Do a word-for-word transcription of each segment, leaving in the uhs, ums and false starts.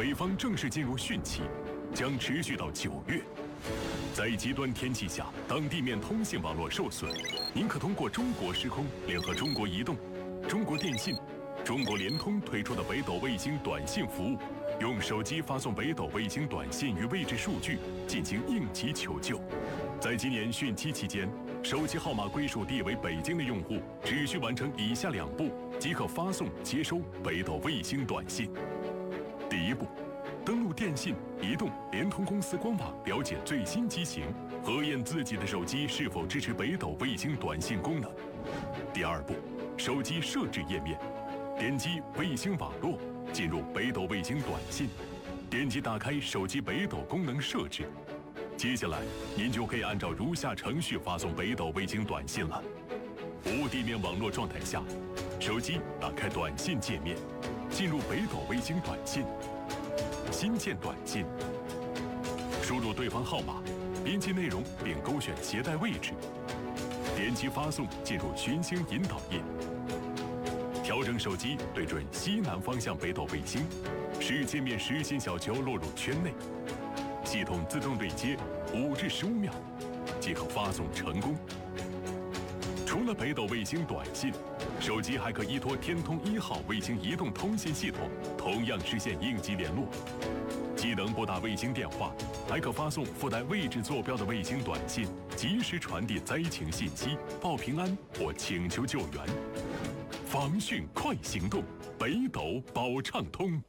北方正式进入汛期，将持续到九月。在极端天气下，当地面通信网络受损，您可通过中国时空联合中国移动、中国电信、中国联通推出的北斗卫星短信服务，用手机发送北斗卫星短信与位置数据进行应急求救。在今年汛期期间，手机号码归属地为北京的用户，只需完成以下两步即可发送、接收北斗卫星短信。第一步，登录电信、移动、联通公司官网了解最新机型，核验自己的手机是否支持北斗卫星短信功能。第二步，手机设置页面，点击卫星网络，进入北斗卫星短信，点击打开手机北斗功能设置。接下来，您就可以按照如下程序发送北斗卫星短信了。无地面网络状态下，手机打开短信界面，进入北斗卫星短信，新建短信，输入对方号码，编辑内容并勾选携带位置，点击发送，进入群星引导页，调整手机对准西南方向北斗卫星，使界面实心小球落入圈内。系统自动对接五至十五秒，即可发送成功。除了北斗卫星短信，手机还可依托天通一号卫星移动通信系统，同样实现应急联络。既能拨打卫星电话，还可发送附带位置坐标的卫星短信，及时传递灾情信息，报平安或请求救援。防汛快行动，北斗保畅通。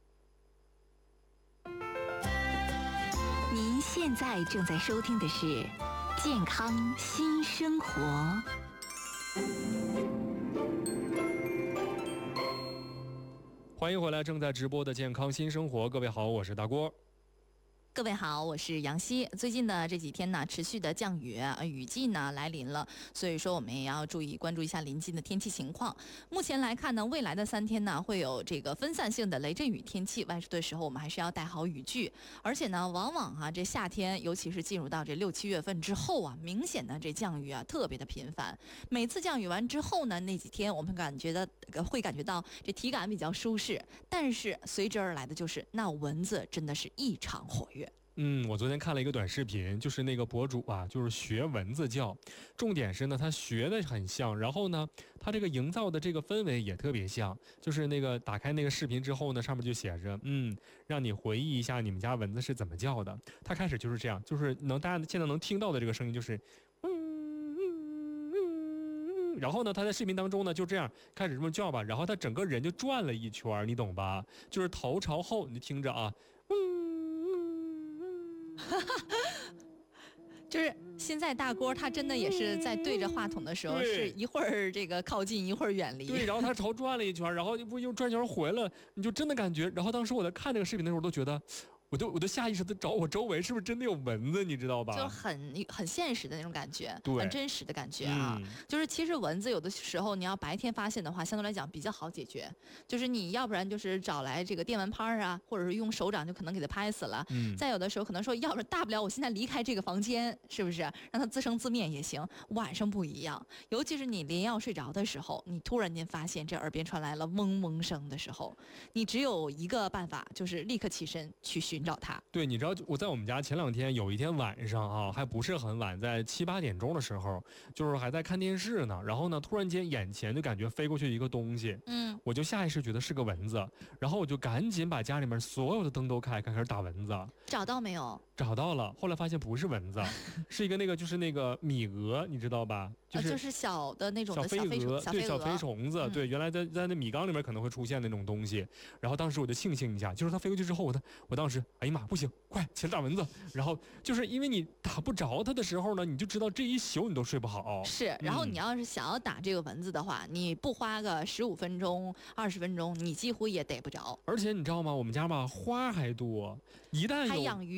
您现在正在收听的是《健康新生活》。 欢迎回来，正在直播的《健康新生活》，各位好，我是大郭。 各位好，我是杨希。最近呢这几天呢持续的降雨，呃雨季呢来临了，所以说我们也要注意关注一下临近的天气情况。目前来看呢，未来的三天呢会有这个分散性的雷阵雨天气，外出的时候我们还是要带好雨具。而且呢，往往啊这夏天，尤其是进入到这六七月份之后啊，明显的这降雨啊特别的频繁。每次降雨完之后呢，那几天我们感觉到会感觉到这体感比较舒适，但是随之而来的就是那蚊子真的是异常活跃。 嗯，我昨天看了一个短视频，就是那个博主啊，就是学蚊子叫，重点是呢，他学的很像，然后呢，他这个营造的这个氛围也特别像，就是那个打开那个视频之后呢，上面就写着，嗯，让你回忆一下你们家蚊子是怎么叫的。他开始就是这样，就是能大家现在能听到的这个声音就是，嗯嗯嗯，然后呢，他在视频当中呢就这样开始这么叫吧，然后他整个人就转了一圈，你懂吧？就是头朝后，你听着啊，嗯。 就是现在大郭他真的也是在对着话筒的时候，是一会儿这个靠近，一会儿远离。 对，然后他头转了一圈，然后不又转圈回了，你就真的感觉。然后当时我在看这个视频的时候，都觉得。我都我都下意识的找我周围是不是真的有蚊子，你知道吧？ 就很很现实的那种感觉， 对， 很真实的感觉啊。嗯、就是其实蚊子有的时候你要白天发现的话，相对来讲比较好解决。就是你要不然就是找来这个电蚊拍啊，或者是用手掌就可能给它拍死了。嗯。再有的时候可能说，要是大不了我现在离开这个房间，是不是让它自生自灭也行？晚上不一样，尤其是你临要睡着的时候，你突然间发现这耳边传来了嗡嗡声的时候，你只有一个办法，就是立刻起身去寻找它。 对，你知道我在我们家前两天有一天晚上啊，还不是很晚，在七八点钟的时候，就是还在看电视呢，然后呢，突然间眼前就感觉飞过去一个东西，嗯，我就下意识觉得是个蚊子，然后我就赶紧把家里面所有的灯都开，开始打蚊子。 找到没有？ 找到了，后来发现不是蚊子，是一个那个就是那个米蛾，你知道吧？就是、 呃、就是小的那种的小飞蛾， 小对，小飞虫子，嗯、对，原来在在那米缸里面可能会出现那种东西。然后当时我就庆幸一下，就是它飞过去之后，我的我当时，哎呀妈，不行，快起来打蚊子。然后就是因为你打不着它的时候呢，你就知道这一宿你都睡不好。 是，然后你要是想要打这个蚊子的话，嗯、你不花个十五分钟、二十分钟，你几乎也逮不着。 而且你知道吗？我们家吧花还多，一旦有还养鱼。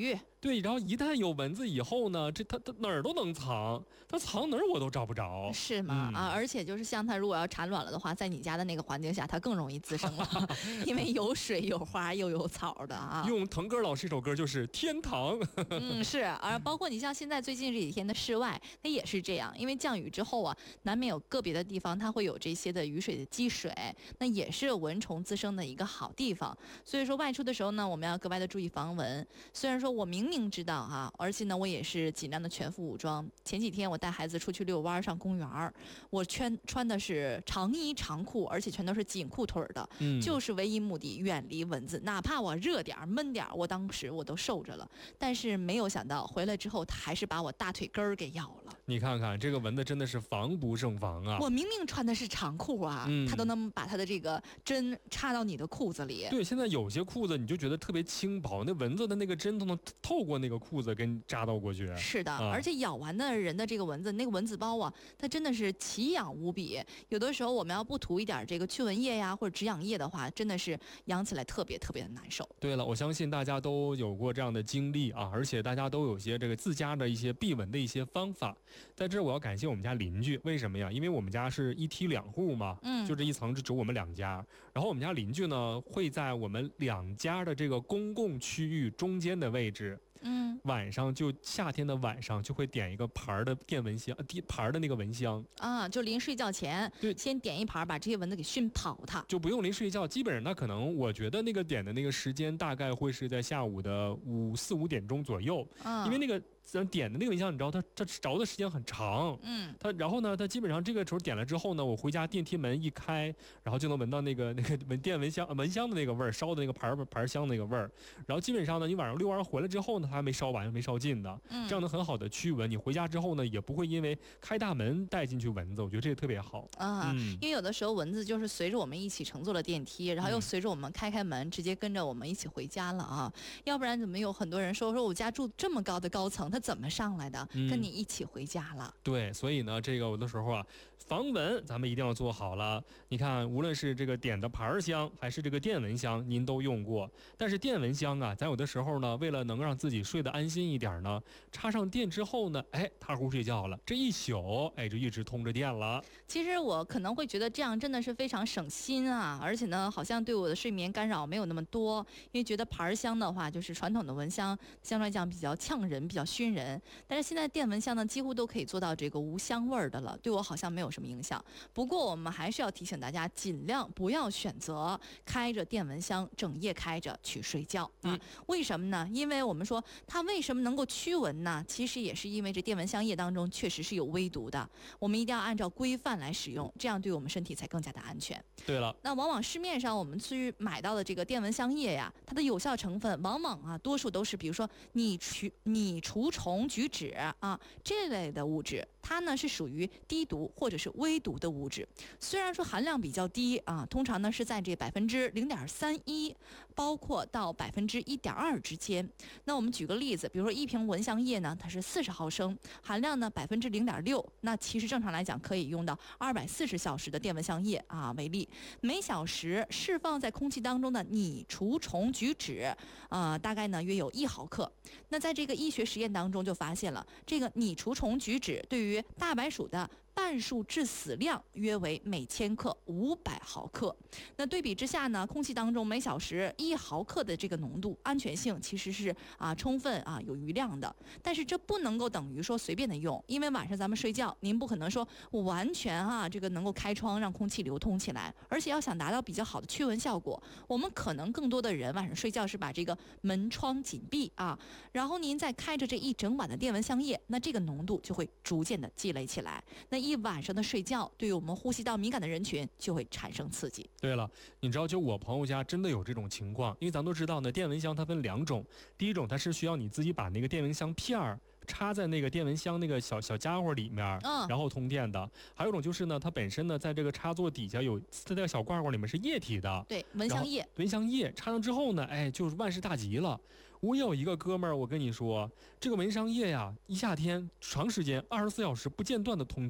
对，然后一旦有蚊子以后呢，这它它哪儿都能藏，它藏哪儿我都找不着。 是吗？ 嗯、 啊，而且就是像它如果要产卵了的话，在你家的那个环境下，它更容易滋生了，因为有水有花又有草的啊。 用腾格尔老师一首歌就是天堂。 嗯，是，而包括你像现在最近这几天的室外，它也是这样，因为降雨之后啊，难免有个别的地方它会有这些的雨水的积水，那也是蚊虫滋生的一个好地方。所以说外出的时候呢，我们要格外的注意防蚊。虽然说我明明知道哈、啊，而且呢我也是尽量的全副武装。前几天我带孩子出去遛弯上公园，我穿穿的是长衣长裤，而且全都是紧裤腿的， 嗯， 就是唯一目的远离蚊子，哪怕我热点闷点，我当时我都受着了。但是没有想到回来之后，他还是把我大腿根儿给咬了。 你看看这个蚊子真的是防不胜防啊！ 我明明穿的是长裤啊， 嗯、 他都能把他的这个针插到你的裤子里。 对，现在有些裤子你就觉得特别轻薄，那蚊子的那个针都能透过那个裤子给你扎到过去。 是的、 啊， 而且咬完的人的这个蚊子，那个蚊子包啊，它真的是奇痒无比。有的时候我们要不涂一点这个驱蚊液呀，或者止痒液的话，真的是痒起来特别特别的难受。 对了，我相信大家都有过这样的经历啊，而且大家都有些这个自家的一些避蚊的一些方法。在这儿我要感谢我们家邻居，为什么呀？因为我们家是一梯两户嘛， 嗯， 就这一层只有我们两家。然后我们家邻居呢，会在我们两家的这个公共区域中间的位置。 嗯， 晚上就夏天的晚上就会点一个牌的电蚊香，呃，牌的那个蚊香啊，就临睡觉前， 对， 先点一盘，把这些蚊子给熏跑它， 就不用临睡觉。基本上它可能，我觉得那个点的那个时间大概会是在下午的五四五点钟左右， 啊， 因为那个咱点的那个蚊香，你知道它它着的时间很长， 嗯， 它然后呢，它基本上这个时候点了之后呢，我回家电梯门一开，然后就能闻到那个那个蚊电蚊香蚊香的那个味儿，烧的那个牌牌香的那个味儿。然后基本上呢，你晚上遛弯回来之后呢，它还没烧完，没烧尽的， 嗯， 这样能很好的驱蚊。你回家之后呢，也不会因为开大门带进去蚊子，我觉得这个特别好啊、 嗯。 因为有的时候蚊子就是随着我们一起乘坐了电梯，然后又随着我们开开门，嗯、直接跟着我们一起回家了啊。要不然怎么有很多人说说我家住这么高的高层，他怎么上来的？嗯、跟你一起回家了。 对，所以呢，这个有的时候啊，防蚊咱们一定要做好了。你看，无论是这个点的牌香，还是这个电蚊香，您都用过。但是电蚊香啊，咱有的时候呢，为了能让自己睡得安心一点呢，插上电之后呢，哎，踏呼睡觉了，这一宿，哎，就一直通着电了。 其实我可能会觉得这样真的是非常省心啊，而且呢，好像对我的睡眠干扰没有那么多。因为觉得牌香的话，就是传统的蚊香，相对来讲比较呛人，比较熏人。但是现在电蚊香呢，几乎都可以做到这个无香味儿的了，对我好像没有什么影响。不过我们还是要提醒大家，尽量不要选择开着电蚊香整夜开着去睡觉啊。 嗯、 为什么呢？因为我们说它为什么能够驱蚊呢？其实也是因为这电蚊香液当中确实是有微毒的，我们一定要按照规范来使用，这样对我们身体才更加的安全。 对了， 那往往市面上我们去买到的这个电蚊香液呀，它的有效成分往往啊，多数都是比如说拟除拟除虫菊酯啊这类的物质。它呢是属于低毒或者是微毒的物质，虽然说含量比较低啊，通常呢是在这百分之零点三一，包括到百分之一点二之间。那我们举个例子，比如说一瓶蚊香液呢，它是四十毫升，含量呢百分之零点六，那其实正常来讲可以用到二百四十小时的电蚊香液啊为例，每小时释放在空气当中的拟除虫菊酯啊、呃，大概呢约有一毫克。那在这个医学实验当中就发现了，这个拟除虫菊酯对于大白鼠的半数致死量约为每千克五百毫克。那对比之下呢，空气当中每小时一毫克的这个浓度，安全性其实是啊充分啊有余量的。但是这不能够等于说随便的用，因为晚上咱们睡觉，您不可能说我完全啊这个能够开窗让空气流通起来，而且要想达到比较好的驱蚊效果，我们可能更多的人晚上睡觉是把这个门窗紧闭啊，然后您再开着这一整晚的电蚊香液，那这个浓度就会逐渐的积累起来。那一晚上的睡觉，对于我们呼吸道敏感的人群就会产生刺激。 对了，你知道，就我朋友家真的有这种情况，因为咱都知道呢，电蚊香它分两种，第一种它是需要你自己把那个电蚊香片儿插在那个电蚊香那个小小家伙里面， 嗯， 然后通电的。还有一种就是呢，它本身呢在这个插座底下有，它这个小罐罐里面是液体的， 对，蚊香液， 蚊香液插上之后呢，哎，就是万事大吉了。我有一个哥们儿，我跟你说，这个蚊香液呀，一夏天长时间二十四小时不间断的通电。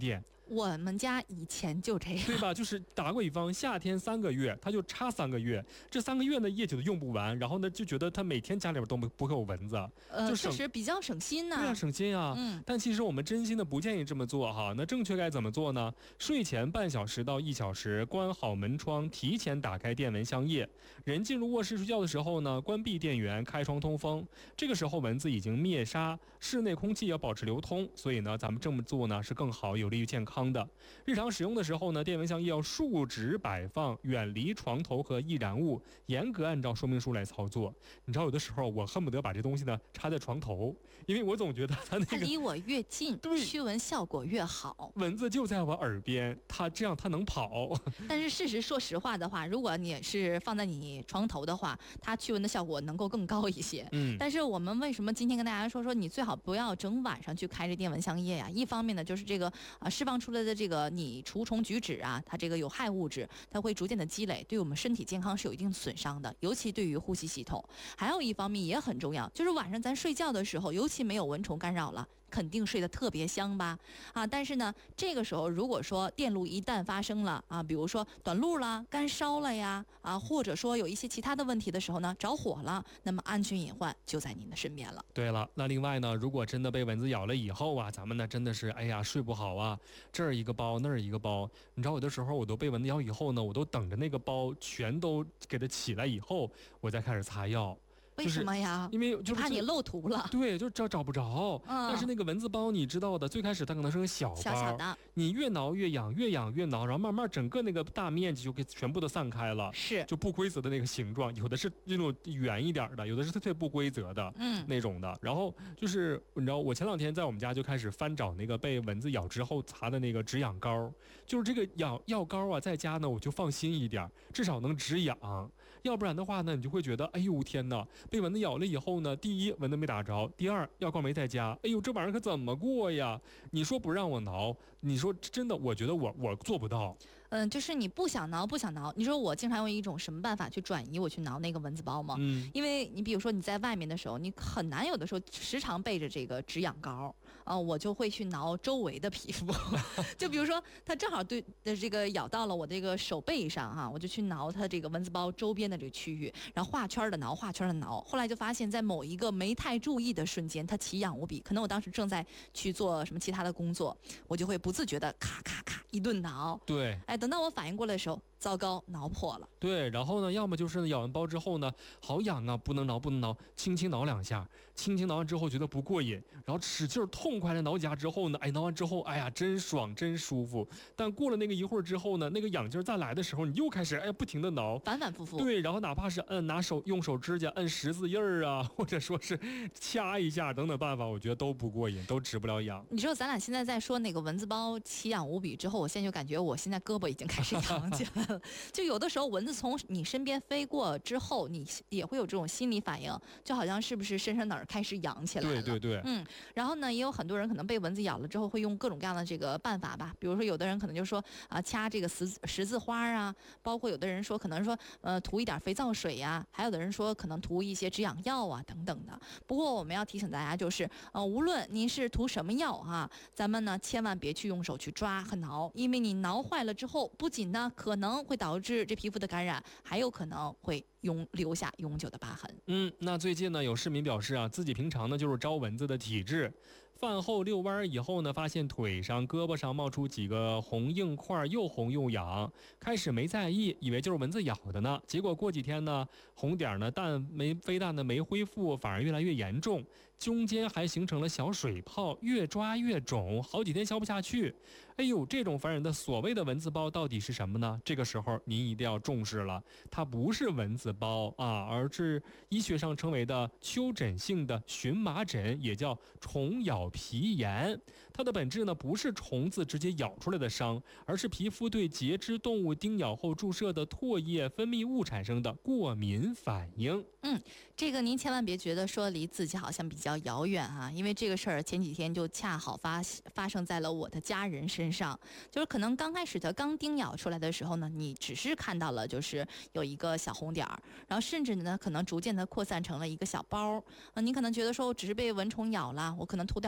我们家以前就这样， 对吧？就是打过比方，夏天三个月，它就差三个月，这三个月呢液体都用不完，然后呢就觉得它每天家里边都不不会有蚊子， 呃， 就省确实比较省心呐、 对啊，省心啊。 嗯， 但其实我们真心的不建议这么做哈。那正确该怎么做呢？睡前半小时到一小时，关好门窗，提前打开电蚊香液。人进入卧室睡觉的时候呢，关闭电源，开窗通风。这个时候蚊子已经灭杀，室内空气要保持流通，所以呢，咱们这么做呢是更好，有利于健康的。日常使用的时候呢，电蚊香液要竖直摆放，远离床头和易燃物，严格按照说明书来操作。你知道，有的时候我恨不得把这东西呢插在床头，因为我总觉得它那个它离我越近， 对驱蚊效果越好。 蚊子就在我耳边，它这样它能跑。 但是事实说实话的话，如果你是放在你床头的话，它驱蚊的效果能够更高一些。 嗯， 但是我们为什么今天跟大家说说，你最好不要整晚上去开着电蚊香液呀？一方面呢，就是这个啊释放出来的这个你除虫菊酯啊，它这个有害物质，它会逐渐的积累，对我们身体健康是有一定损伤的，尤其对于呼吸系统。还有一方面也很重要，就是晚上咱睡觉的时候，尤其没有蚊虫干扰了，肯定睡得特别香吧？啊，但是呢，这个时候如果说电路一旦发生了啊，比如说短路了、干烧了呀，啊，或者说有一些其他的问题的时候呢，着火了，那么安全隐患就在您的身边了。 对了，那另外呢，如果真的被蚊子咬了以后啊，咱们呢真的是哎呀睡不好啊，这儿一个包那儿一个包。你知道有的时候我都被蚊子咬以后呢，我都等着那个包全都给它起来以后，我再开始擦药。 为什么呀？ 因为就是怕你漏图了。 对，就找找不着。 嗯， 但是那个蚊子包你知道的，最开始它可能是个小包， 小小的， 你越挠越痒，越痒越挠，然后慢慢整个那个大面积就给全部都散开了， 是就不规则的那个形状，有的是那种圆一点的，有的是特别不规则的， 嗯， 那种的。然后就是你知道，我前两天在我们家就开始翻找那个被蚊子咬之后擦的那个止痒膏，就是这个药药膏啊，在家呢我就放心一点，至少能止痒。要不然的话呢，你就会觉得，哎呦天哪，被蚊子咬了以后呢，第一蚊子没打着，第二药膏没在家，哎呦这玩意儿可怎么过呀？你说不让我挠，你说真的，我觉得我我做不到。 嗯，就是你不想挠不想挠，你说我经常用一种什么办法去转移我去挠那个蚊子包吗？ 嗯， 因为你比如说你在外面的时候，你很难有的时候时常备着这个止痒膏啊、呃，我就会去挠周围的皮肤，就比如说它正好对的这个咬到了我这个手背上哈、啊，我就去挠它这个蚊子包周边的这个区域，然后画圈的挠，画圈的挠。后来就发现，在某一个没太注意的瞬间，它奇痒无比。可能我当时正在去做什么其他的工作，我就会不自觉的咔咔咔一顿挠。 对， 哎，等到我反应过来的时候，糟糕，挠破了。 对，然后呢，要么就是咬完包之后呢，好痒啊，不能挠，不能挠，轻轻挠两下，轻轻挠完之后觉得不过瘾，然后使劲痛快的挠几下之后呢，哎，挠完之后，哎呀，真爽，真舒服。但过了那个一会儿之后呢，那个痒劲再来的时候，你又开始哎不停的挠， 反反复复。 对，然后哪怕是摁拿手用手指甲摁十字印儿啊，或者说是掐一下等等办法，我觉得都不过瘾，都止不了痒。 你知道咱俩现在在说那个蚊子包奇痒无比之后，我现在就感觉我现在胳膊已经开始痒起来了。就有的时候蚊子从你身边飞过之后，你也会有这种心理反应，就好像是不是身上哪儿开始痒起来了？ 对对对， 嗯。然后呢，也有很多人可能被蚊子咬了之后，会用各种各样的这个办法吧。比如说，有的人可能就说啊，掐这个十十字花啊，包括有的人说可能说呃涂一点肥皂水呀、啊，还有的人说可能涂一些止痒药啊等等的。不过我们要提醒大家，就是呃，无论您是涂什么药啊，咱们呢千万别去用手去抓和挠，因为你挠坏了之后，不仅呢可能会导致这皮肤的感染，还有可能会永留下永久的疤痕。 嗯，那最近呢，有市民表示啊，自己平常呢就是招蚊子的体质，饭后遛弯以后呢，发现腿上、胳膊上冒出几个红硬块，又红又痒，开始没在意，以为就是蚊子咬的呢，结果过几天呢，红点呢但没非但呢没恢复，反而越来越严重，中间还形成了小水泡，越抓越肿，好几天消不下去。哎呦，这种烦人的所谓的蚊子包到底是什么呢？这个时候您一定要重视了，它不是蚊子包啊，而是医学上称为的丘疹性的荨麻疹，也叫虫咬皮炎。它的本质呢不是虫子直接咬出来的伤，而是皮肤对节肢动物叮咬后注射的唾液分泌物产生的过敏反应。 嗯，这个您千万别觉得说离自己好像比较遥远啊，因为这个事儿前几天就恰好发发生在了我的家人身上。就是可能刚开始它刚叮咬出来的时候呢，你只是看到了就是有一个小红点儿，然后甚至呢可能逐渐的扩散成了一个小包。呃，你可能觉得说我只是被蚊虫咬了，我可能涂点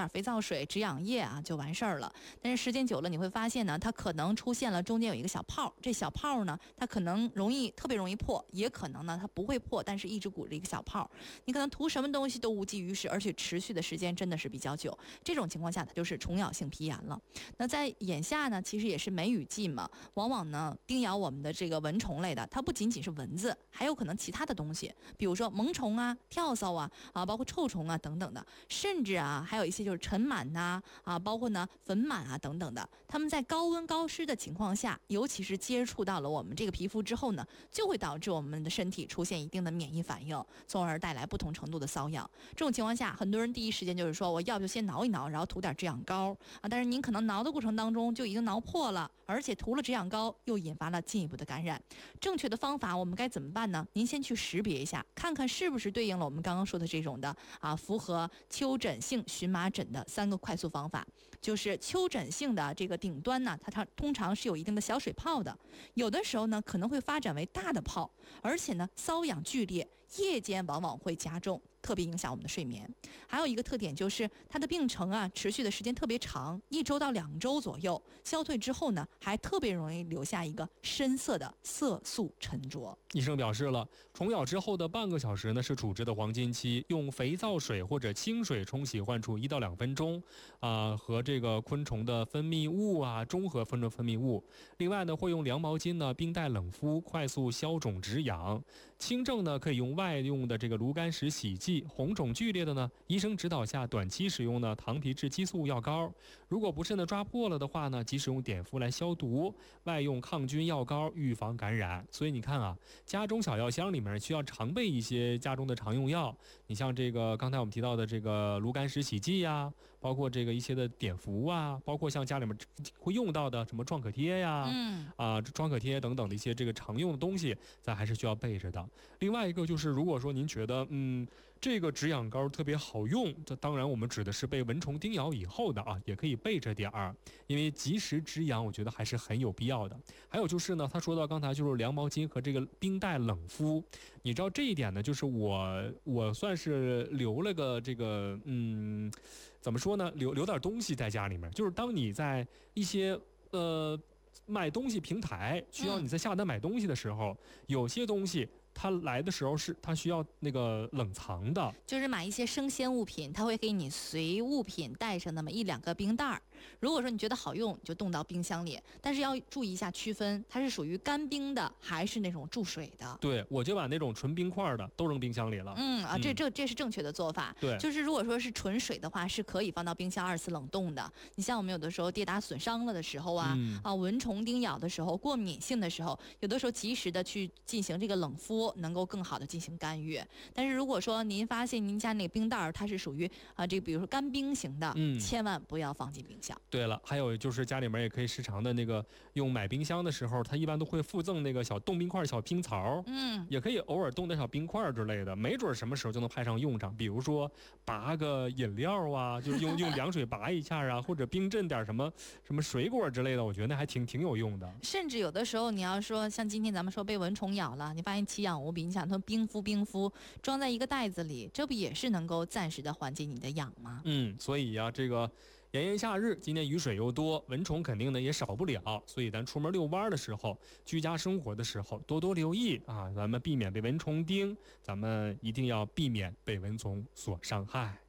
点肥皂水、止痒液啊就完事儿了。但是时间久了，你会发现呢，它可能出现了中间有一个小泡，这小泡呢，它可能容易特别容易破，也可能呢它不会破，但是一直鼓着一个小泡，你可能涂什么东西都无济于事，而且持续的时间真的是比较久。这种情况下，它就是虫咬性皮炎了。那在眼下呢，其实也是梅雨季嘛，往往呢叮咬我们的这个蚊虫类的，它不仅仅是蚊子，还有可能其他的东西，比如说萌虫啊、跳蚤啊、啊包括臭虫啊等等的，甚至啊还有一些就是尘螨呐、啊、啊包括呢粉螨啊等等的，它们在高温高湿的情况下，尤其是接触到了我们这个皮肤之后呢，就会导致我们的身体出现一定的免疫反应，从而带来不同程度的瘙痒。这种情况下，很多人第一时间就是说，我要不就先挠一挠，然后涂点止痒膏啊。但是您可能挠的过程当中就已经挠破了，而且涂了止痒膏又引发了进一步的感染。正确的方法我们该怎么办呢？您先去识别一下，看看是不是对应了我们刚刚说的这种的啊，符合丘疹性荨麻疹的三个快速方法。就是丘疹性的这个顶端呢，它它通常是有一定的小水泡的，有的时候呢可能会发展为大的泡，而且呢瘙痒剧烈，夜间往往会加重，特别影响我们的睡眠。还有一个特点就是它的病程啊持续的时间特别长，一周到两周左右，消退之后呢还特别容易留下一个深色的色素沉着。 医生表示了，虫咬之后的半个小时呢是处置的黄金期，用肥皂水或者清水冲洗患处一到两分钟，啊、呃、和这个昆虫的分泌物啊中和分分泌物。另外呢会用凉毛巾呢冰袋冷敷，快速消肿止痒。轻症呢可以用外用的这个炉甘石洗剂，红肿剧烈的呢，医生指导下短期使用呢糖皮质激素药膏。如果不慎的抓破了的话呢，即使用碘伏来消毒，外用抗菌药膏预防感染。所以你看啊，家中小药箱里面需要常备一些家中的常用药。你像这个刚才我们提到的这个炉甘石洗剂呀，包括这个一些的碘伏啊，包括像家里面会用到的什么创可贴呀， 嗯啊创可贴等等的一些这个常用的东西，咱还是需要备着的。另外一个就是，如果说您觉得嗯这个止痒膏特别好用，这当然我们指的是被蚊虫叮咬以后的啊，也可以备着点儿，因为及时止痒，我觉得还是很有必要的。还有就是呢，他说到刚才就是凉毛巾和这个冰袋冷敷，你知道这一点呢，就是我我算是留了个这个嗯，怎么说呢，留留点东西在家里面，就是当你在一些呃买东西平台需要你在下单买东西的时候，嗯、有些东西。它来的时候是它需要那个冷藏的， 就是买一些生鲜物品，它会给你随物品带上那么一两个冰袋儿。如果说你觉得好用，你就冻到冰箱里，但是要注意一下区分，它是属于干冰的还是那种注水的。 对，我就把那种纯冰块的都扔冰箱里了。 嗯啊，这这这是正确的做法。 对， 就是如果说是纯水的话，是可以放到冰箱二次冷冻的。你像我们有的时候跌打损伤了的时候啊，嗯、啊蚊虫叮咬的时候，过敏性的时候，有的时候及时的去进行这个冷敷，能够更好的进行干预。但是如果说您发现您家那个冰袋它是属于啊这个比如说干冰型的，嗯，千万不要放进冰箱。 对了，还有就是家里面也可以时常的那个用买冰箱的时候，它一般都会附赠那个小冻冰块、小冰槽，嗯，也可以偶尔冻点小冰块之类的，没准什么时候就能派上用场。比如说拔个饮料啊，就是用用凉水拔一下啊，或者冰镇点什么什么水果之类的，我觉得那还挺挺有用的。 甚至有的时候你要说像今天咱们说被蚊虫咬了，你发现奇痒无比，你想说冰敷冰敷，装在一个袋子里，这不也是能够暂时的缓解你的痒吗？ 嗯，所以呀、啊，这个。炎炎夏日，今年雨水又多，蚊虫肯定呢也少不了，所以咱出门遛弯的时候，居家生活的时候，多多留意啊，咱们避免被蚊虫叮，咱们一定要避免被蚊虫所伤害。